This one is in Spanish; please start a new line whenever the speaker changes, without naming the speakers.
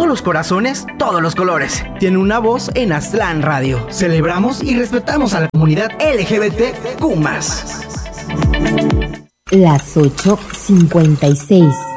los corazones, todos los colores. Tiene una voz en Aztlán Radio. Celebramos y respetamos a la comunidad LGBTQ+.
Las 8:56.